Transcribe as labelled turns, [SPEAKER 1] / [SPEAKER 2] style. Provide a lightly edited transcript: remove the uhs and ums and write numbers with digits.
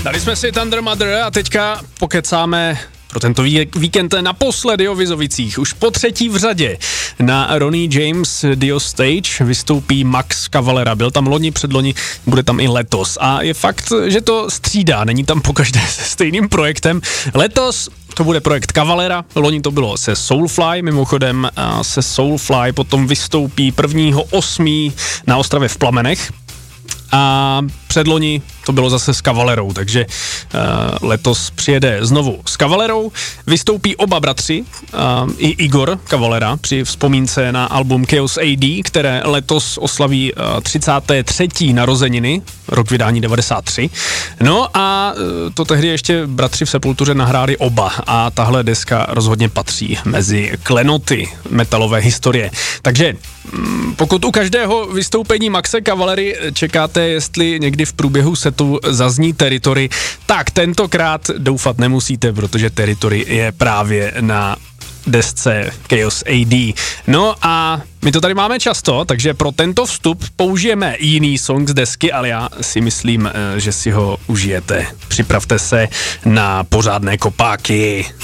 [SPEAKER 1] Dali jsme si Thunder Mother a teďka pokecáme pro tento víkend naposledy o Vizovicích. Už po třetí v řadě na Ronnie James Dio Stage vystoupí Max Cavalera. Byl tam loni, předloni, bude tam i letos. A je fakt, že to střídá, není tam pokaždé se stejným projektem. Letos to bude projekt Cavalera, loni to bylo se Soulfly, mimochodem se Soulfly potom vystoupí 1.8. na Ostravě v Plamenech. A předloni to bylo zase s Cavalerou, takže letos přijede znovu s Cavalerou. Vystoupí oba bratři, i Igor Cavalera při vzpomínce na album Chaos AD, které letos oslaví 33. narozeniny, rok vydání 93. No a to tehdy ještě bratři v Sepultuře nahráli oba a tahle deska rozhodně patří mezi klenoty metalové historie. Takže pokud u každého vystoupení Maxe Cavalery čekáte, jestli někdy v průběhu setu zazní Territory, tak tentokrát doufat nemusíte, protože Territory je právě na desce Chaos AD. No a my to tady máme často, takže pro tento vstup použijeme jiný song z desky, ale já si myslím, že si ho užijete. Připravte se na pořádné kopáky.